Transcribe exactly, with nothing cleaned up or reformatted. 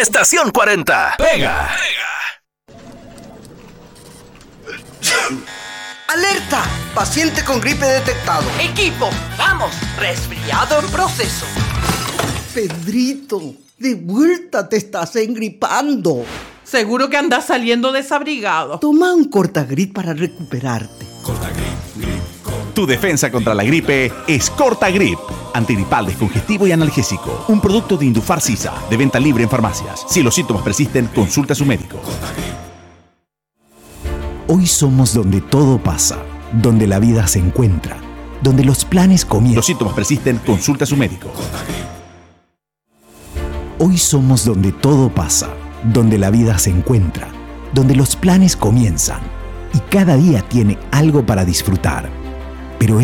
Estación cuarenta. Pega. ¡Alerta! Paciente con gripe detectado. Equipo, vamos. Resfriado en proceso. Pedrito, de vuelta te estás engripando. Seguro que andas saliendo desabrigado. Toma un Cortagrip para recuperarte. Cortagrip, grip, Cortagrip. Tu defensa contra la gripe es Cortagrip. Antigripal, descongestivo y analgésico. Un producto de Indufar Sisa, de venta libre en farmacias. Si los síntomas persisten, consulta a su médico. Hoy somos donde todo pasa, donde la vida se encuentra, donde los planes comienzan. Los síntomas persisten, consulta a su médico. Hoy somos donde todo pasa, donde la vida se encuentra, donde los planes comienzan y cada día tiene algo para disfrutar. Pero